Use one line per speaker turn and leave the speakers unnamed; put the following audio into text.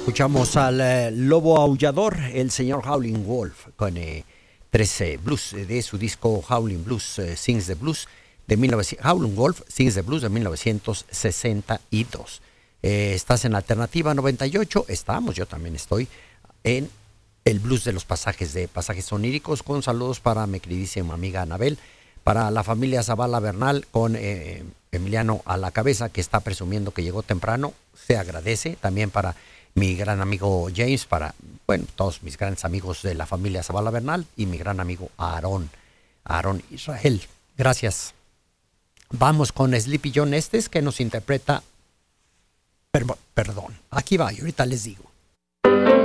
Escuchamos al lobo aullador, el señor Howlin' Wolf, con 13 blues de su disco Howlin' Blues Sings the Blues de 1900, Howlin' Wolf Sings the Blues de 1962. Estás en Alternativa 98, yo también estoy en el blues de los pasajes oníricos, con saludos para mi queridísima amiga Anabel, para la familia Zavala Bernal, con Emiliano a la cabeza, que está presumiendo que llegó temprano, se agradece. También para mi gran amigo James, para, todos mis grandes amigos de la familia Zavala Bernal y mi gran amigo Aarón Israel. Gracias. Vamos con Sleepy John Estes, que nos interpreta, perdón, aquí va, y ahorita les digo.